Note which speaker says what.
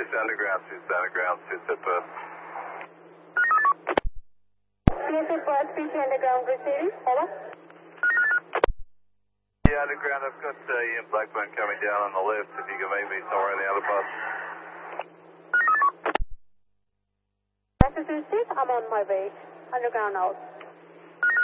Speaker 1: underground, suits at bus.
Speaker 2: PSA Bus, PC Underground receiving, over.
Speaker 1: Yeah, underground, I've got Ian Blackburn coming down on the left, if you can meet me somewhere in the other bus.
Speaker 2: This is I'm on my way. Underground out.